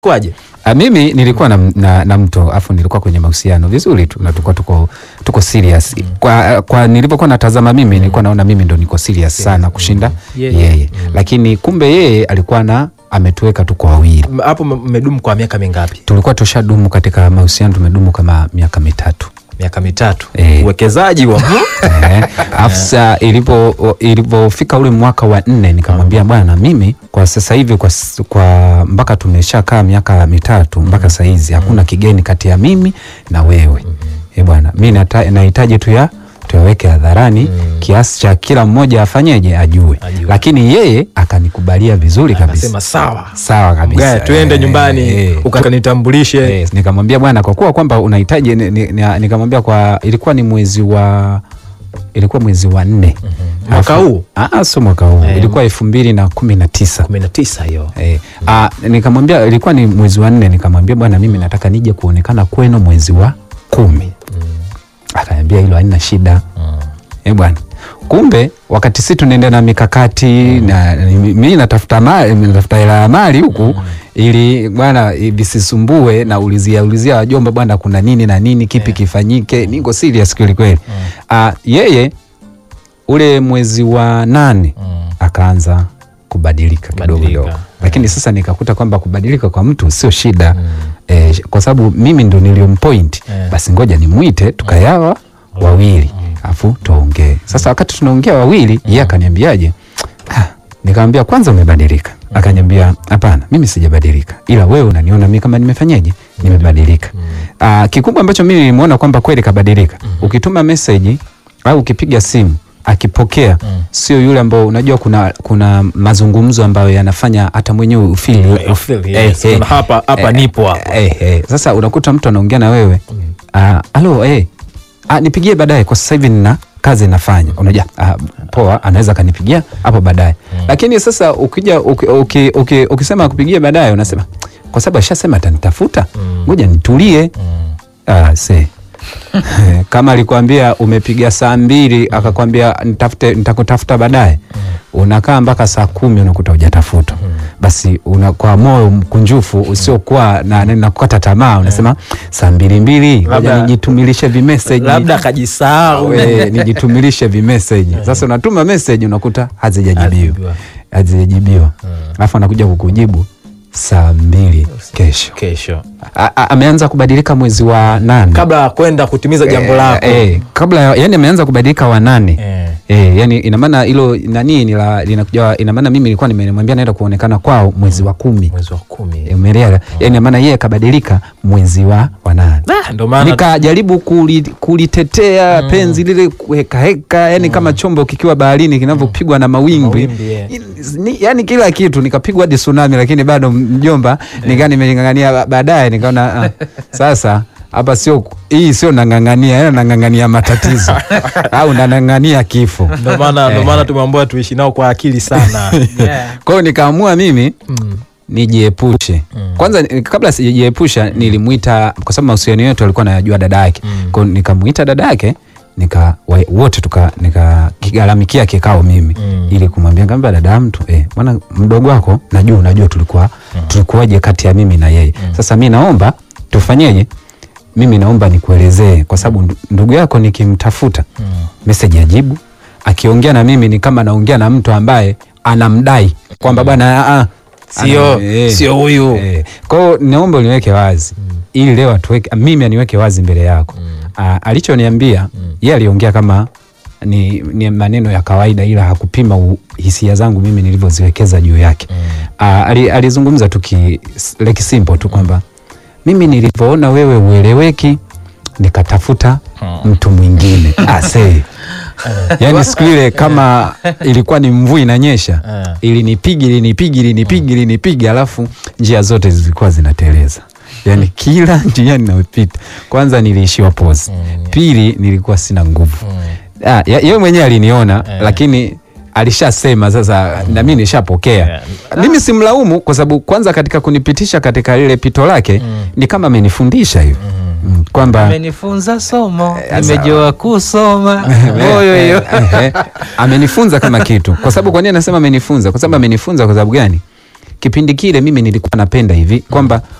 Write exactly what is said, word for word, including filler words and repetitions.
Kwaje? A, mimi nilikuwa na, na, na mtu afu nilikuwa kwenye mahusiano vizuri tu na tulikuwa tuko tuko serious. Mm. Kwa kwa nilipokuwa natazama mimi nilikuwa naona mimi ndo niko serious yeah, sana kushinda mm. yeye. Yeah. Mm. Lakini kumbe yeye alikuwa na ametuweka tu kwa wawili. Hapo mmedumu kwa miaka mingapi? Tulikuwa tushadumu katika mahusiano, tumedumu kama miaka mitatu. Miaka mitatu. E. Uwekezaji wa. Eh. Afsa ilipo ilipofika ule mwaka wa nne nikamwambia bwana, mimi kwa sasa hivi kwa, kwa mpaka tumeshakaa miaka mitatu mpaka saa hizi hakuna kigeni kati ya mimi na wewe. Eh bwana, mimi nahitaji tu ya tuweke hadharani mm. kiasi cha kila mmoja afanyeje ajue. Ajue. Lakini yeye akanikubalia vizuri kabisa. Akasema sawa. Sawa kabisa. Mga, tuende nyumbani e, ukakanitambulishe. E, nikamwambia bwana, kwa kuwa kwamba unahitaji nikamwambia kwa ilikuwa ni mwezi wa ilikuwa mwezi wa nne. Mm-hmm. Mwaka huu? Ah, sio mwaka huu. E, ilikuwa elfu mbili na kumi na tisa. kumi na tisa hiyo. Eh, ah, nikamwambia ilikuwa ni mwezi wa nne, nikamwambia bwana, mimi nataka nije kuonekana kwenu mwezi wa kumi. Mm. Akaniambia hilo haina shida. Mm. Eh bwana. Kumbe wakati sisi tunaenda na mikakati mm. na mimi natafuta mali, natafuta hela ya mali huku mm. ili bwana visisumbue na ulizia ulizia wajomba bwana kuna nini na nini kipi yeah. kifanyike. Niko serious kweli kweli. Mm. Ah, yeye ule mwezi wa nane mm. akaanza kubadilika kidogo kidogo. Lakini yeah. sasa nikakuta kwamba kubadilika kwa mtu sio shida. Mm. Eh, kwa sababu mimi ndo niliompoint. Yeah. Basi ngoja nimuite tukayawa mm. wawili. Mm. Afu tuongee. Sasa wakati tunaongea wawili, mm. yeye akaniambiaje? Ah, nikamwambia kwanza umebadilika. Mm. Akaniambia hapana, mimi sijabadilika. Ila wewe unaniona mimi kama nimefanyaje? Nimebadilika. Mm. Ah, kikubwa ambacho mimi nilimuona kwamba kweli kabadilika. Mm. Ukituma message au ukipiga simu akipokea mm. sio yule ambao unajua kuna kuna mazungumzo ambayo yanafanya hata mwenyewe ufeel yes. eh, eh, hapa hapa eh, nipo hapa. Eh, eh. Sasa unakuta mtu anaongea na wewe. Mm. Ah, alo eh Ah, nipigie baadaye kwa sasa hivi nina kazi nafanya. Unajua, ah, poa, anaweza kanipigia hapo baadaye. Mm. Lakini sasa ukija ukisema uki, uki, uki kupigia baadaye unasema kwa sababu ashasema atanitafuta, ngoja mm. nitulie. Mm. Ah, see. Kama alikwambia umepiga saa mbili mm. akakwambia nitafute nitakutafuta baadaye. Mm. Unakaa mpaka saa kumi unakuta hujatafuta. Mm. Basi una kwa moyo mkunjufu usiokuwa na na kukata tamaa unasema mm. saa mbili mbili ngoja nijitumilishe vi message, labda akajisahau eh, nijitumilishe vi message. Sasa unatuma message unakuta hazijajibiwa. Hazijajibiwa. Alafu anakuja kukujibu saa mbili kesho. Kesho. Ameanza kubadilika mwezi wa nane. Kabla kwenda kutimiza jambo lako. Eh, eh, kabla yani ameanza kubadilika wa nane. Eh, eh yani ina maana hilo nani linakuja, ina maana mimi nilikuwa nimemwambia naenda kuonekana kwao mwezi wa kumi. Mwezi wa kumi. Eh, umeelewa? Yani ina maana yeye kabadilika mwezi wa wa nane. Ah, ndio maana nikajaribu kulitetea mm. penzi lile heka heka yani mm. kama chombo kikiwa baharini kinavyopigwa na mawimbi. Yeah. Yani kila kitu nikapigwa hadi tsunami, lakini bado mjomba yeah. nikani nimengangania baadaye nikaona ah, sasa hapa sio hii sio nangangania, yana nangangania matatizo au nangangania kifo. Ndio maana ndio maana tumeambiwa tuishi nao kwa akili sana. Yeah. Kwa hiyo nikaamua mimi mm. nijiepushe. Mm. Kwanza kabla sijiepusha mm. nilimuita kwa sababu mahusiano yetu alikuwa anajua dada yake. Mm. Kwa hiyo nikamuita dada yake nika wote tuka nikakigalamikia kikao mimi mm. ili kumwambia ngamba dada mtu eh bwana mdogo wako najua unajua tulikuwa mm. tulikuwaje kati ya mimi na yeye. Mm. Sasa mimi naomba tufanyeje? Mimi naomba nikuelezee kwa sababu ndugu yako nikimtafuta mm. message ajibu, akiongea na mimi ni kama naongea na mtu ambaye anamdai kwamba bwana ah sio eh, sio huyu. Eh. Kwa hiyo naomba niweke wazi mm. ili leo tuweke mimi aniweke wazi mbele yako. Mm. Uh, alichoniambia mm. yeye aliongea kama ni, ni maneno ya kawaida ila hakupima u, hisia zangu mimi nilivyoziwekeza juu yake. Mm. Uh, alizungumza tu ki like simple tu kwamba mimi nilivyoona wewe ueleweki nikatafuta hmm. mtu mwingine. Ah, say. Yaani siku ile kama ilikuwa ni mvua inanyesha ili nipigi ili nipigi ili nipigi ili nipigi alafu njia zote zilikuwa zinateleza. Yani kila njia ninayopita kwanza niliishiwa pause. Mm. Pili nilikuwa sina nguvu. Mm. Ah, yeye mwenyewe aliniona yeah. lakini alishasema sasa mm. na mimi nishapokea. Yeah. Mimi simlaumu kwa sababu kwanza katika kunipitisha katika lile pito lake mm. ni kama amenifundisha hiyo. Mm. Mm. Kwamba amenifunza somo, nimejua kusoma. Moyo hiyo. Amenifunza kama kitu. Kwa sababu kwa nini anasema amenifunza? Kwa sababu amenifunza kwa sababu gani? kipindi kile mimi nilikuwa napenda hivi kwamba